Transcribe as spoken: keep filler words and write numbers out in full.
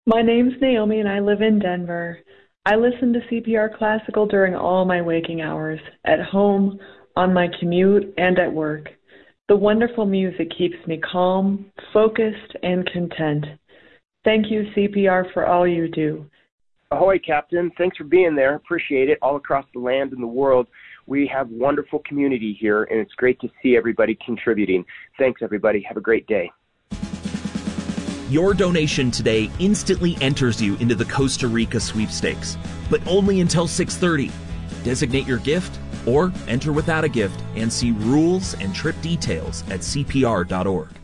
My name's Naomi and I live in Denver. I listen to C P R Classical during all my waking hours, at home, on my commute, and at work. The wonderful music keeps me calm, focused, and content. Thank you, C P R, for all you do. Ahoy, Captain. Thanks for being there. Appreciate it. All across the land and the world, we have wonderful community here, and it's great to see everybody contributing. Thanks, everybody. Have a great day. Your donation today instantly enters you into the Costa Rica sweepstakes, but only until six thirty. Designate your gift or enter without a gift and see rules and trip details at C P R dot org.